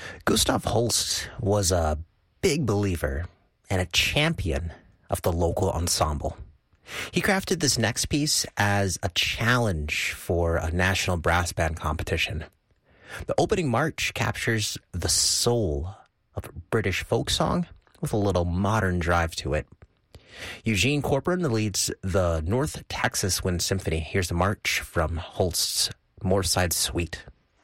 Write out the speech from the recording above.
Gustav Holst was a big believer and a champion of the local ensemble. He crafted this next piece as a challenge for a national brass band competition. The opening march captures the soul of British folk song with a little modern drive to it. Eugene Corcoran leads the North Texas Wind Symphony. Here's the march from Holst's Moorside Suite.